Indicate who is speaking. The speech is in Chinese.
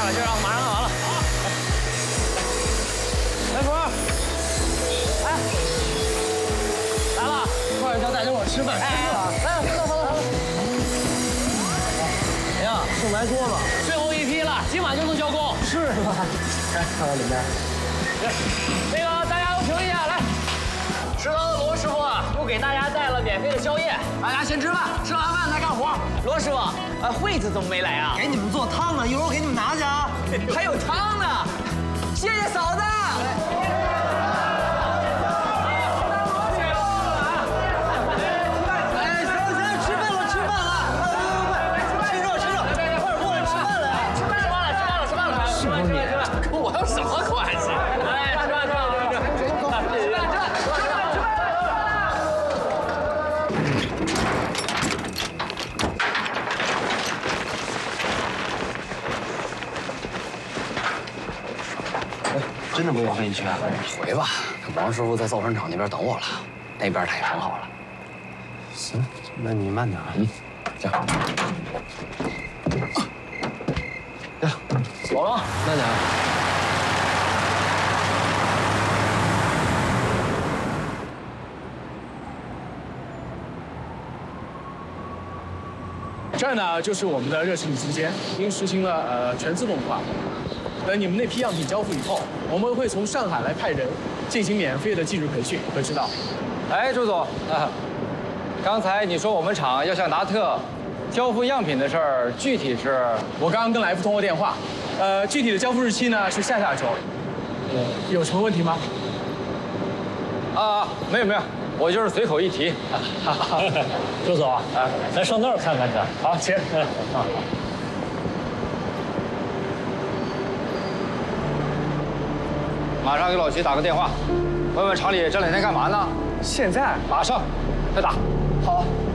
Speaker 1: 了，就让马上干完了。来福，哎，来了，快叫大家伙吃饭。哎，来，走。哎呀，剩来多了，最后一批了，今晚就能交工。是吗？来，看看里面。那个大家都停一下，来。食堂的罗师傅又给大家带了免费的宵夜，大家先吃饭，吃完饭再干活。罗师傅，惠子怎么没来啊？
Speaker 2: 给你们做汤呢，一会儿我给你们拿去啊。
Speaker 1: 还有汤呢，谢谢嫂子。
Speaker 2: 真的不我跟你去啊？
Speaker 3: 回吧，王师傅在造船厂那边等我了，那边他也很好了。
Speaker 2: 行，那你慢点啊。
Speaker 3: 行。
Speaker 1: 走了，
Speaker 3: 慢点。
Speaker 4: 这儿呢就是我们的热处理机间，因实行了全自动化。等你们那批样品交付以后，我们会从上海来派人进行免费的技术培训和指导。
Speaker 5: 哎，朱总啊，刚才你说我们厂要向达特交付样品的事儿，具体是？
Speaker 4: 我刚刚跟来福通过电话，具体的交付日期呢是下周。有什么问题吗？
Speaker 5: 啊，没有，我就是随口一提。
Speaker 1: 朱总啊，咱上那儿看看去。
Speaker 4: 好，请。
Speaker 5: 马上给老齐打个电话，问问厂里这两天干嘛呢？
Speaker 4: 现在
Speaker 5: 马上，再打。
Speaker 4: 好。